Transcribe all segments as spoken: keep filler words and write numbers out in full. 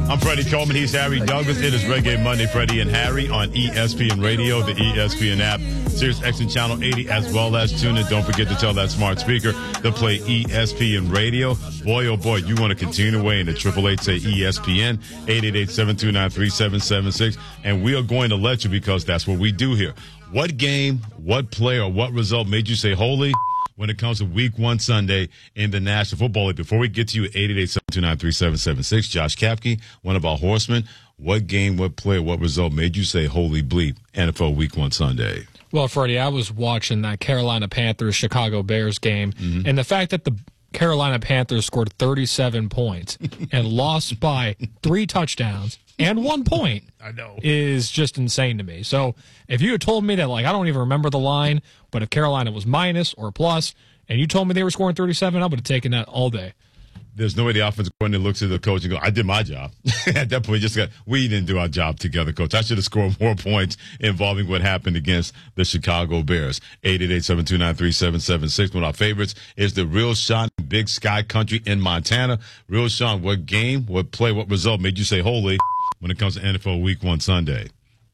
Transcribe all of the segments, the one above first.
I'm Freddie Coleman. He's Harry Douglas. It is Reggae Monday, Freddie and Harry on E S P N Radio, the E S P N app, Sirius X M Channel eighty, as well as tune in. Don't forget to tell that smart speaker to play E S P N Radio. Boy, oh boy, you want to continue away in the triple eight say E S P N, eight eight eight, seven two nine, three seven seven six. And we are going to let you because that's what we do here. What game, what play, or what result made you say holy when it comes to week one Sunday in the National Football League? Before we get to you, eight eight eight, seven two nine, three seven seven six. Josh Kapke, one of our horsemen. What game, what play, what result made you say holy bleep N F L week one Sunday? Well, Freddie, I was watching that Carolina Panthers Chicago Bears game, mm-hmm. and the fact that the Carolina Panthers scored thirty-seven points and lost by three touchdowns and one point I know. is just insane to me. So if you had told me that, like, I don't even remember the line, but if Carolina was minus or plus, and you told me they were scoring thirty-seven, I would have taken that all day. There's no way the offensive coordinator looks at the coach and go, I did my job. At that point, just got, we didn't do our job together, coach. I should have scored more points involving what happened against the Chicago Bears. eight eight eight, seven two nine, three seven seven six. One of our favorites is the Real Sean, Big Sky Country in Montana. Real Sean, what game, what play, what result made you say holy when it comes to N F L week one Sunday?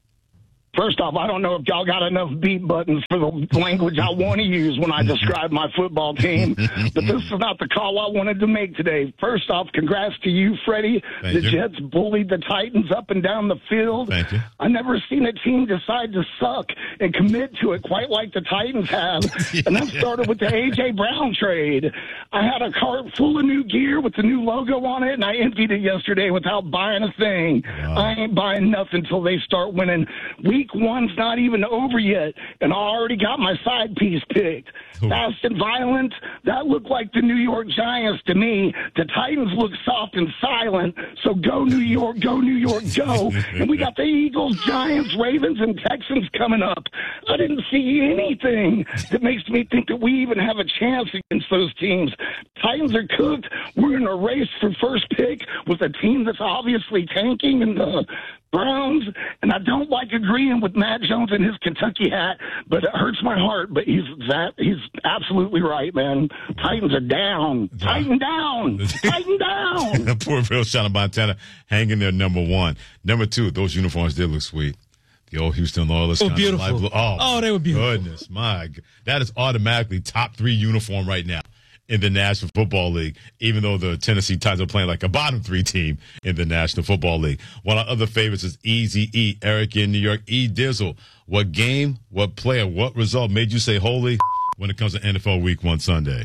First off, I don't know if y'all got enough beat buttons for the language I want to use when I describe my football team, but this is not the call I wanted to make today. First off, congrats to you, Freddie. Thank the you. Jets bullied the Titans up and down the field. Thank you. I've never seen a team decide to suck and commit to it quite like the Titans have, and that started with the A J. Brown trade. I had a cart full of new gear with the new logo on it, and I emptied it yesterday without buying a thing. Wow. I ain't buying nothing until they start winning. Week one's not even over yet, and I already got my side piece picked. Ooh. Fast and violent, that looked like the New York Giants to me. The Titans look soft and silent, so go New York, go New York, go. And we got the Eagles, Giants, Ravens, and Texans coming up. I didn't see anything that makes me think that we even have a chance against those teams. Titans are cooked. We're in a race for first pick with a team that's obviously tanking, and the Browns, and I don't like agreeing with Matt Jones and his Kentucky hat, but it hurts my heart. But he's that he's absolutely right, man. Titans are down. Tighten down. Tighten down. Poor Real Sean of Montana hanging there number one. Number two, those uniforms did look sweet. The old Houston Loyalists. Oh, kind beautiful. Of light blue. Oh, oh, they were beautiful. Goodness, my God. That is automatically top three uniform right now in the National Football League, even though the Tennessee Titans are playing like a bottom three team in the National Football League. One of our other favorites is Easy E, Eric in New York. E Dizzle, what game, what player, what result made you say holy when it comes to N F L week one Sunday?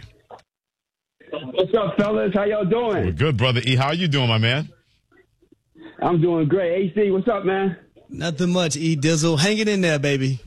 What's up, fellas? How y'all doing? We're good, brother E. How are you doing, my man? I'm doing great. A C, what's up, man? Nothing much, E Dizzle. Hanging in there, baby.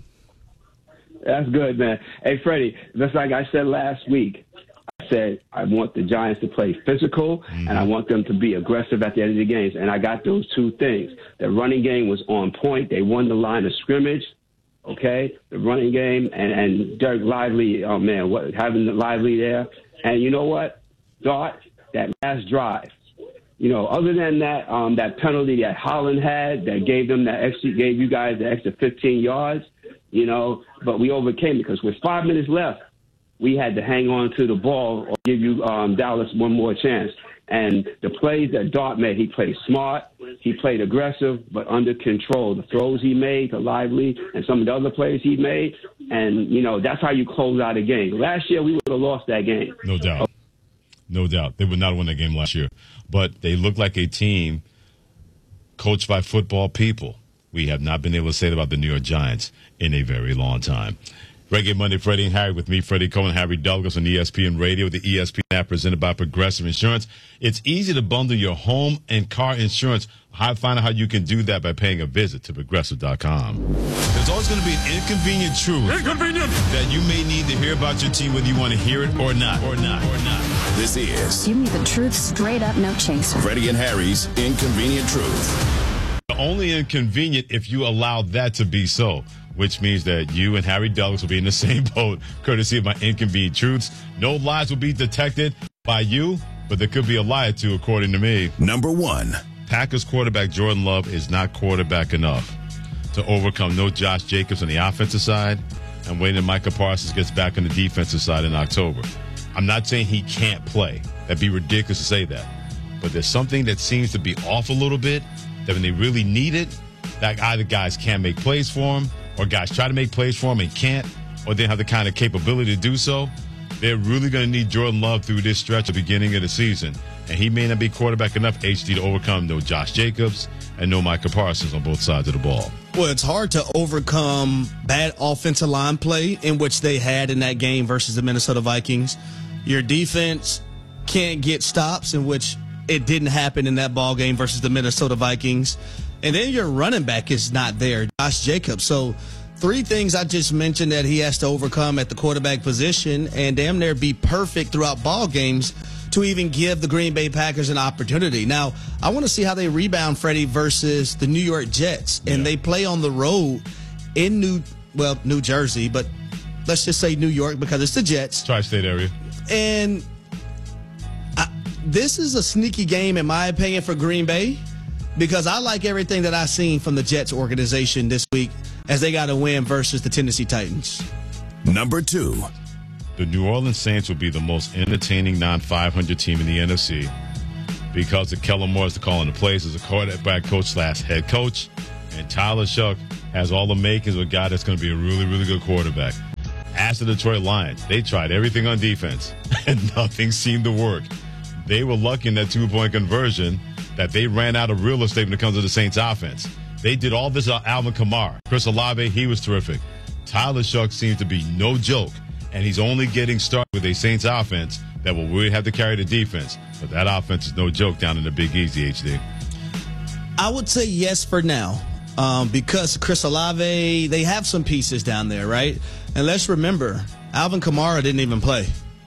That's good, man. Hey, Freddie, just like I said last week, I said I want the Giants to play physical, mm-hmm. and I want them to be aggressive at the end of the games. And I got those two things. The running game was on point. They won the line of scrimmage, okay? The running game and, and Derek Lively, oh, man, what having the Lively there. And you know what? Dart, that last drive. You know, other than that, um, that penalty that Holland had that gave them that extra, gave you guys the extra fifteen yards, you know, but we overcame it because with five minutes left, we had to hang on to the ball or give you um, Dallas one more chance. And the plays that Dart made, he played smart, he played aggressive, but under control. The throws he made to Lively and some of the other plays he made, and, you know, that's how you close out a game. Last year, we would have lost that game. No doubt. No doubt. They would not win that game last year. But they look like a team coached by football people. We have not been able to say that about the New York Giants in a very long time. Reggae Monday, Freddie and Harry with me, Freddie Cohen, Harry Douglas on E S P N Radio, the E S P N app presented by Progressive Insurance. It's easy to bundle your home and car insurance. Find out how you can do that by paying a visit to Progressive dot com. There's always going to be an inconvenient truth Inconvenient! that you may need to hear about your team, whether you want to hear it or not, or not, or not. This is Give me the truth straight up, no chaser. Freddie and Harry's Inconvenient Truth. Only inconvenient if you allow that to be so, which means that you and Harry Douglas will be in the same boat, courtesy of my inconvenient truths. No lies will be detected by you, but there could be a lie or two, according to me. Number one. Packers quarterback Jordan Love is not quarterback enough to overcome no Josh Jacobs on the offensive side and waiting until Micah Parsons gets back on the defensive side in October. I'm not saying he can't play. That'd be ridiculous to say that. but there's something that seems to be off a little bit, that when they really need it, that either guys can't make plays for them, or guys try to make plays for them and can't, or they don't have the kind of capability to do so. They're really going to need Jordan Love through this stretch at the beginning of the season. And he may not be quarterback enough, H D, to overcome no Josh Jacobs and no Micah Parsons on both sides of the ball. Well, it's hard to overcome bad offensive line play, in which they had in that game versus the Minnesota Vikings. Your defense can't get stops, in which it didn't happen in that ball game versus the Minnesota Vikings. And then your running back is not there, Josh Jacobs. So three things I just mentioned that he has to overcome at the quarterback position and damn near be perfect throughout ball games to even give the Green Bay Packers an opportunity. Now, I want to see how they rebound, Freddie, versus the New York Jets. And yeah. they play on the road in New, well, New Jersey, but let's just say New York because it's the Jets. Tri-state area. And I, this is a sneaky game, in my opinion, for Green Bay, because I like everything that I've seen from the Jets organization this week as they got a win versus the Tennessee Titans. Number two. The New Orleans Saints will be the most entertaining non five hundred team in the N F C because of Kellen Moore is the calling the plays as a quarterback coach slash head coach, and Tyler Shuck has all the makings of a guy that's going to be a really, really good quarterback. As the Detroit Lions, they tried everything on defense, and nothing seemed to work. They were lucky in that two-point conversion that they ran out of real estate when it comes to the Saints offense. They did all this on Alvin Kamara. Chris Olave, he was terrific. Tyler Shuck seems to be no joke, and he's only getting started with a Saints offense that will really have to carry the defense. But that offense is no joke down in the Big Easy, H D. I would say yes for now, um, because Chris Olave, they have some pieces down there, right? And let's remember, Alvin Kamara didn't even play.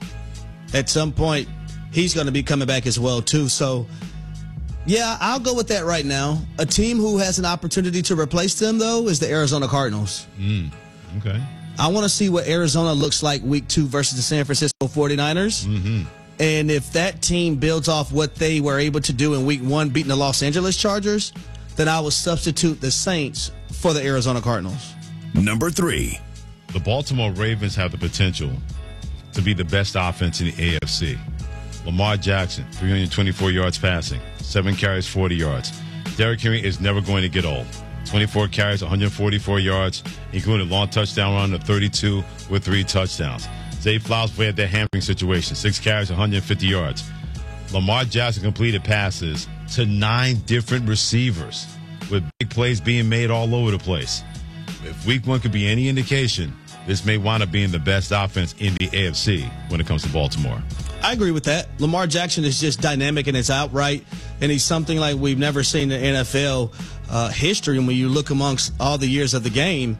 At some point, he's going to be coming back as well, too. So, yeah, I'll go with that right now. A team who has an opportunity to replace them, though, is the Arizona Cardinals. Mm, okay. I want to see what Arizona looks like week two versus the San Francisco forty-niners. Mm-hmm. And if that team builds off what they were able to do in week one, beating the Los Angeles Chargers, then I will substitute the Saints for the Arizona Cardinals. Number three. The Baltimore Ravens have the potential to be the best offense in the A F C. Lamar Jackson, three hundred twenty-four yards passing, seven carries, forty yards. Derrick Henry is never going to get old. twenty-four carries, one hundred forty-four yards, including a long touchdown run of thirty-two with three touchdowns. Zay Flowers played that hamstring situation, six carries, one hundred fifty yards. Lamar Jackson completed passes to nine different receivers with big plays being made all over the place. If week one could be any indication, this may wind up being the best offense in the A F C when it comes to Baltimore. I agree with that. Lamar Jackson is just dynamic and it's outright, and he's something like we've never seen in N F L uh, history when you look amongst all the years of the game.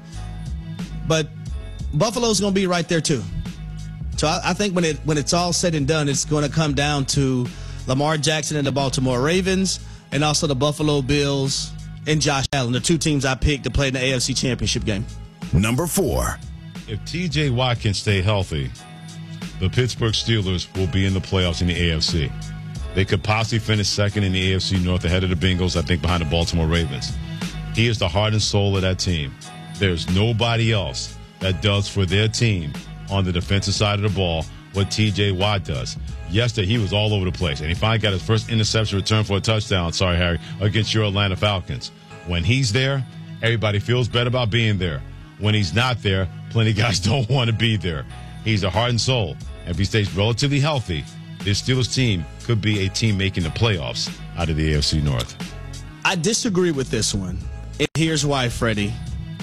But Buffalo's going to be right there too. So I, I think when it when it's all said and done, it's going to come down to Lamar Jackson and the Baltimore Ravens, and also the Buffalo Bills and Josh Allen, the two teams I picked to play in the A F C Championship game. Number four. If T J Watt can stay healthy, the Pittsburgh Steelers will be in the playoffs in the A F C. They could possibly finish second in the A F C North ahead of the Bengals, I think, behind the Baltimore Ravens. He is the heart and soul of that team. There's nobody else that does for their team on the defensive side of the ball what T J Watt does. Yesterday, he was all over the place, and he finally got his first interception return for a touchdown, sorry, Harry, against your Atlanta Falcons. When he's there, everybody feels better about being there. When he's not there, plenty of guys don't want to be there. He's the heart and soul. And if he stays relatively healthy, this Steelers team could be a team making the playoffs out of the A F C North. I disagree with this one. And here's why, Freddie.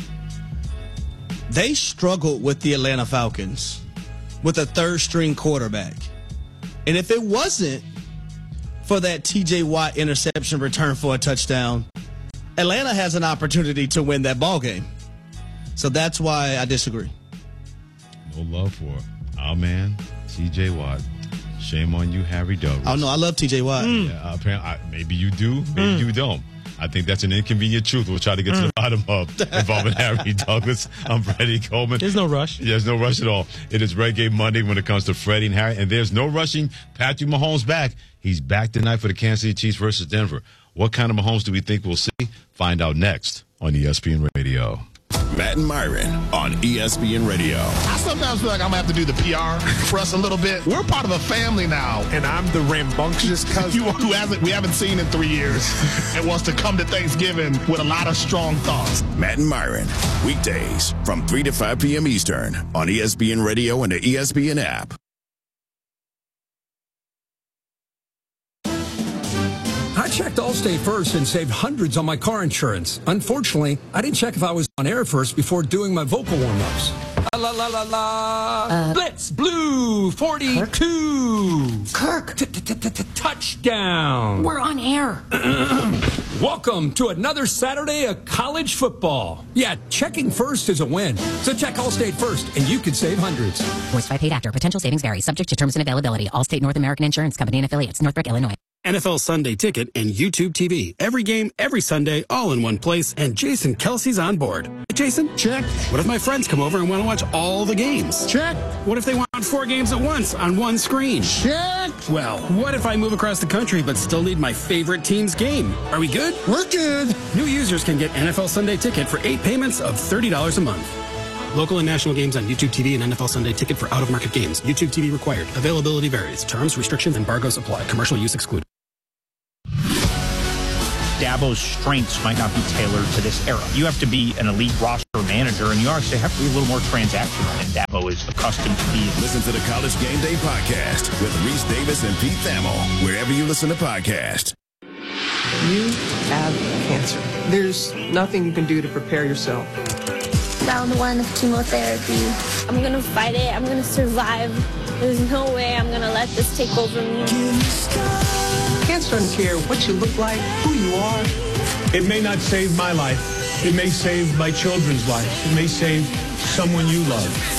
They struggled with the Atlanta Falcons with a third-string quarterback. And if it wasn't for that T J Watt interception return for a touchdown, Atlanta has an opportunity to win that ball game. So that's why I disagree. No love for our man, T J Watt. Shame on you, Harry Douglas. Oh, no, I love T J Watt. Mm. Yeah, apparently, I, maybe you do, maybe mm. you don't. I think that's an inconvenient truth we'll try to get mm. to the bottom of involving Harry Douglas. I'm Freddie Coleman. There's no rush. Yeah, there's no rush at all. It is Reggae Monday when it comes to Freddie and Harry, and there's no rushing Patrick Mahomes back. He's back tonight for the Kansas City Chiefs versus Denver. What kind of Mahomes do we think we'll see? Find out next on E S P N Radio. Matt and Myron on E S P N Radio. I sometimes feel like I'm going to have to do the P R for us a little bit. We're part of a family now. And I'm the rambunctious cousin who hasn't, we haven't seen in three years and wants to come to Thanksgiving with a lot of strong thoughts. Matt and Myron, weekdays from three to five p.m. Eastern on E S P N Radio and the E S P N app. I checked Allstate first and saved hundreds on my car insurance. Unfortunately, I didn't check if I was on air first before doing my vocal warm-ups. La la la la. Uh, Blitz Blue forty-two. Kirk. Touchdown. We're on air. Welcome to another Saturday of college football. Yeah, checking first is a win. So check Allstate first, and you can save hundreds. Voiced by paid actor. Potential savings vary. Subject to terms and availability. Allstate North American Insurance Company and affiliates. Northbrook, Illinois. N F L Sunday Ticket and YouTube T V. Every game, every Sunday, all in one place. And Jason Kelsey's on board. Hey, Jason? Check. What if my friends come over and want to watch all the games? Check. What if they want four games at once on one screen? Check. Well, what if I move across the country but still need my favorite team's game? Are we good? We're good. New users can get N F L Sunday Ticket for eight payments of thirty dollars a month. Local and national games on YouTube T V and N F L Sunday Ticket for out-of-market games. YouTube T V required. Availability varies. Terms, restrictions, and embargoes apply. Commercial use excluded. Dabo's strengths might not be tailored to this era. You have to be an elite roster manager, and you actually have to be a little more transactional than Dabo is accustomed to being. Listen to the College Game Day podcast with Reese Davis and Pete Thamel, wherever you listen to podcasts. You have cancer. There's nothing you can do to prepare yourself. Round one of chemotherapy. I'm going to fight it. I'm going to survive. There's no way I'm going to let this take over me. Cancer doesn't care what you look like, who you are. It may not save my life. It may save my children's life. It may save someone you love.